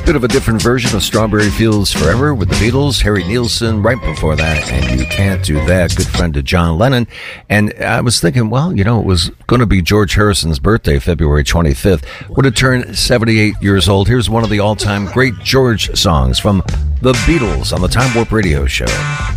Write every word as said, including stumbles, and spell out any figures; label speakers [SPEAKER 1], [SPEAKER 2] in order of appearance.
[SPEAKER 1] Bit of a different version of Strawberry Fields Forever with the Beatles, Harry Nilsson right before that, and You Can't Do That, good friend to John Lennon. And I was thinking, well, you know, it was going to be George Harrison's birthday, February twenty-fifth. Would have turned seventy-eight years old. Here's one of the all-time great George songs from the Beatles on the Time Warp Radio Show.